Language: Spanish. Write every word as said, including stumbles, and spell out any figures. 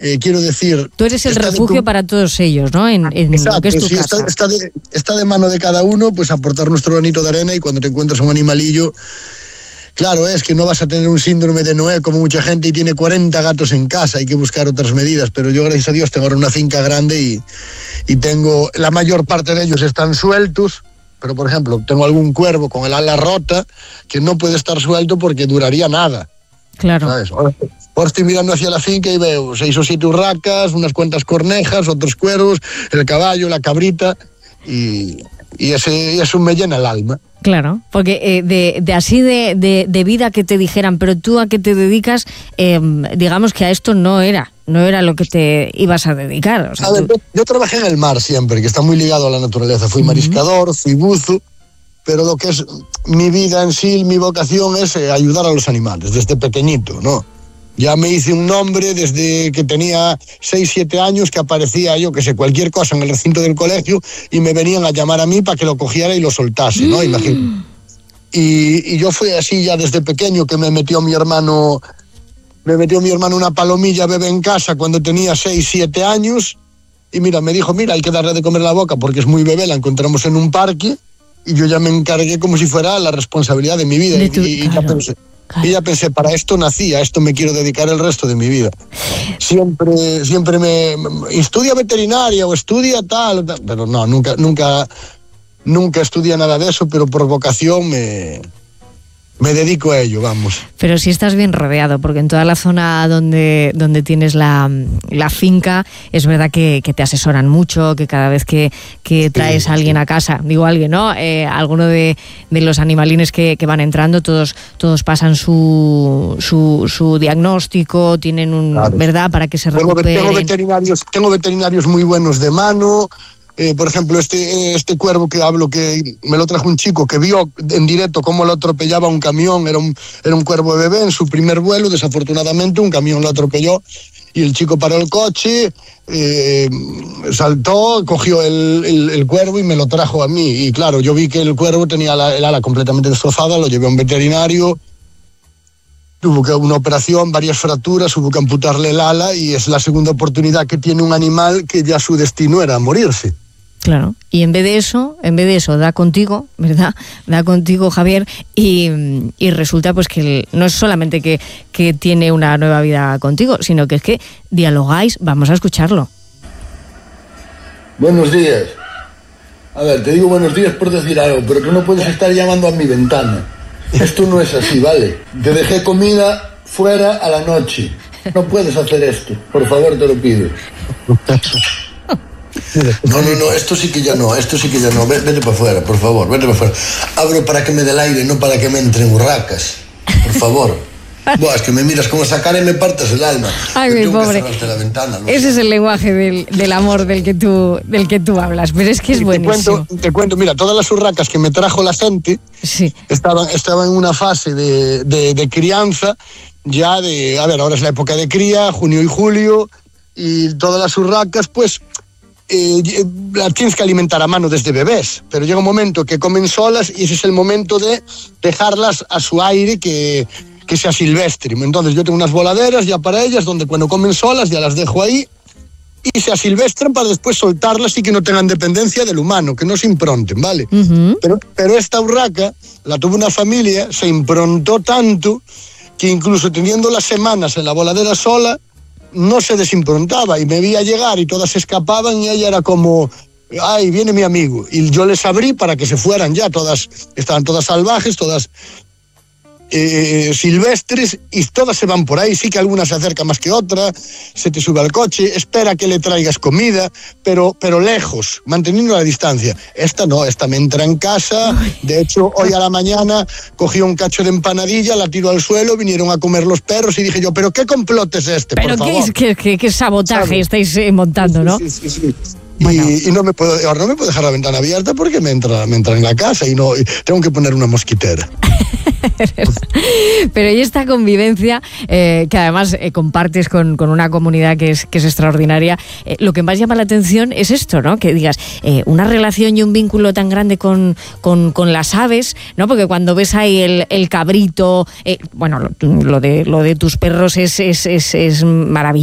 Eh, quiero decir... Tú eres el refugio de... para todos ellos, ¿no? En, en Exacto, lo que es tu sí, casa. Está, está, de, está de mano de cada uno, pues aportar nuestro granito de arena, y cuando te encuentras un animalillo, claro, es que no vas a tener un síndrome de Noé como mucha gente y tiene cuarenta gatos en casa, hay que buscar otras medidas, pero yo, gracias a Dios, tengo ahora una finca grande y, y tengo, la mayor parte de ellos están sueltos, pero por ejemplo, tengo algún cuervo con el ala rota que no puede estar suelto porque duraría nada. Claro. ¿Sabes? Ahora, ahora estoy mirando hacia la finca y veo seis o siete urracas, unas cuantas cornejas, otros cuervos, el caballo, la cabrita, y, y ese, eso me llena el alma. Claro, porque eh, de, de así de, de, de vida que te dijeran, pero tú a qué te dedicas, eh, digamos que a esto no era, no era lo que te ibas a dedicar. O sea, a ver, tú... yo, yo trabajé en el mar siempre, que está muy ligado a la naturaleza. Fui mariscador, uh-huh. fui buzo, pero lo que es mi vida en sí, mi vocación es eh, ayudar a los animales, desde pequeñito, ¿no? Ya me hice un nombre desde que tenía seis, siete años, que aparecía, yo que sé, cualquier cosa en el recinto del colegio y me venían a llamar a mí para que lo cogiera y lo soltase, ¿no? Mm. Imagínate. Y, y yo fui así ya desde pequeño, que me metió mi hermano, me metió mi hermano una palomilla bebé en casa cuando tenía seis, siete años, y mira, me dijo, mira, hay que darle de comer la boca porque es muy bebé, la encontramos en un parque, y yo ya me encargué como si fuera la responsabilidad de mi vida. De tu, y, y claro. ya pensé, Y ya pensé, para esto nací, a esto me quiero dedicar el resto de mi vida. Siempre, siempre me, me estudia veterinaria o estudia tal, tal, pero no, nunca, nunca, nunca estudié nada de eso, pero por vocación me, me dedico a ello, vamos. Pero sí estás bien rodeado, porque en toda la zona donde, donde tienes la, la finca, es verdad que, que te asesoran mucho, que cada vez que, que traes sí, a alguien sí. a casa, digo alguien, ¿no? Eh, alguno de, de los animalines que, que van entrando, todos, todos pasan su, su, su diagnóstico, tienen un, claro. ¿verdad? Para que se recuperen. Tengo, tengo, veterinarios, tengo veterinarios muy buenos de mano. Eh, por ejemplo, este, este cuervo que hablo, que me lo trajo un chico que vio en directo cómo lo atropellaba un camión, era un, era un cuervo bebé en su primer vuelo, desafortunadamente un camión lo atropelló y el chico paró el coche, eh, saltó, cogió el, el, el cuervo y me lo trajo a mí. Y claro, yo vi que el cuervo tenía la, el ala completamente destrozada, lo llevé a un veterinario, tuvo que una operación, varias fracturas, hubo que amputarle el ala y es la segunda oportunidad que tiene un animal que ya su destino era morirse. Claro, y en vez de eso, en vez de eso, da contigo, ¿verdad? Da contigo, Javier, y, y resulta pues que no es solamente que, que tiene una nueva vida contigo, sino que es que dialogáis. Vamos a escucharlo. Buenos días. A ver, te digo buenos días por decir algo, pero que no puedes estar llamando a mi ventana. Esto no es así, ¿vale? Te dejé comida fuera a la noche. No puedes hacer esto, por favor, te lo pido. No, no, no, esto sí que ya no, esto sí que ya no. Vete para afuera, por favor, vete para afuera. Abro para que me dé el aire, no para que me entren burracas. Por favor. Buah, es que me miras como esa cara y me partas el alma. Ay, mi pobre. La ventana, ¿no? Ese es el lenguaje del, del amor del que tú del que tú hablas, pero es que es y buenísimo. Te cuento, te cuento, mira, todas las urracas que me trajo la gente sí. estaban, estaban en una fase de, de, de crianza, ya de, a ver, ahora es la época de cría, junio y julio, y todas las urracas, pues, eh, las tienes que alimentar a mano desde bebés, pero llega un momento que comen solas y ese es el momento de dejarlas a su aire, que... que sea silvestre. Entonces yo tengo unas voladeras ya para ellas, donde cuando comen solas ya las dejo ahí y se asilvestran para después soltarlas y que no tengan dependencia del humano, que no se impronten, ¿vale? Uh-huh. Pero, pero esta urraca la tuvo una familia, se improntó tanto que incluso teniendo las semanas en la voladera sola, no se desimprontaba y me veía llegar y todas se escapaban y ella era como... ay, viene mi amigo. Y yo les abrí para que se fueran ya, todas, estaban todas salvajes, todas... Eh, silvestres y todas se van por ahí, sí que alguna se acerca más que otra, se te sube al coche, espera que le traigas comida, pero, pero lejos, manteniendo la distancia. Esta no, esta me entra en casa, de hecho hoy a la mañana cogí un cacho de empanadilla, la tiro al suelo, vinieron a comer los perros y dije yo, pero ¿qué complot es este, pero por qué, favor? ¿Qué, qué, qué sabotaje ¿sabes? Estáis eh, montando, sí, ¿no? Sí, sí, sí, sí. Bueno. Y, y no me puedo, ahora no me puedo dejar la ventana abierta porque me entra, me entra en la casa y no y tengo que poner una mosquitera. Pero y esta convivencia eh, que además eh, compartes con, con una comunidad que es, que es extraordinaria, eh, lo que más llama la atención es esto, ¿no? Que digas, eh, una relación y un vínculo tan grande con, con, con las aves, ¿no? Porque cuando ves ahí el, el cabrito, eh, bueno, lo, lo, de, lo de tus perros es, es, es, es maravilloso.